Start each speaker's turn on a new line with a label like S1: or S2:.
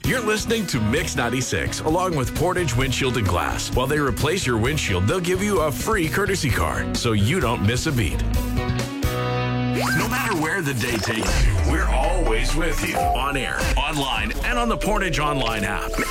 S1: You're listening to Mix 96 along with Portage Windshield and Glass. While they replace your windshield, they'll give you a free courtesy car so you don't miss a beat. No matter where the day takes you, we're always with you. On air, online, and on the Portage Online app.